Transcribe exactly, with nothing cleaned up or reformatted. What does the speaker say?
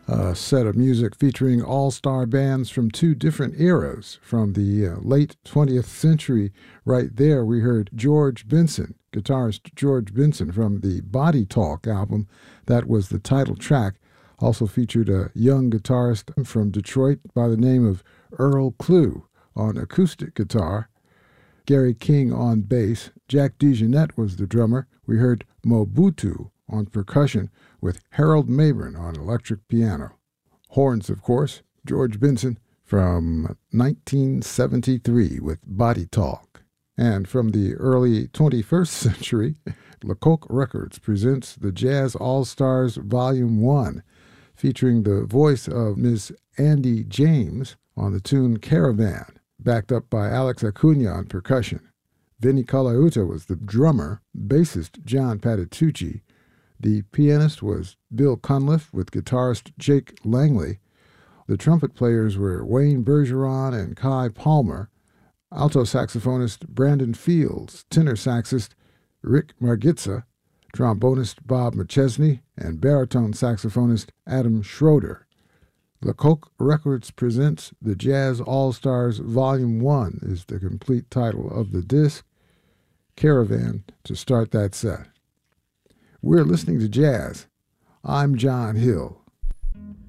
A set of music featuring all-star bands from two different eras. From the uh, late twentieth century, right there we heard George Benson, guitarist George Benson from the Body Talk album. That was the title track. Also featured a young guitarist from Detroit by the name of Earl Klugh on acoustic guitar, Gary King on bass, Jack DeJohnette was the drummer. We heard Mobutu on percussion with Harold Mabern on electric piano. Horns, of course, George Benson from nineteen seventy-three with Body Talk. And from the early twenty-first century, Lecoq Records presents the Jazz All-Stars Volume one, featuring the voice of Miss Andy James on the tune Caravan, backed up by Alex Acuna on percussion. Vinnie Colaiuta was the drummer, bassist John Patitucci. The pianist was Bill Cunliffe with guitarist Jake Langley. The trumpet players were Wayne Bergeron and Kai Palmer, alto saxophonist Brandon Fields, tenor saxist Rick Margitza, trombonist Bob McChesney, and baritone saxophonist Adam Schroeder. Lecoq Records presents the Jazz All-Stars Volume one is the complete title of the disc. Caravan to start that set. We're listening to jazz. I'm John Hill.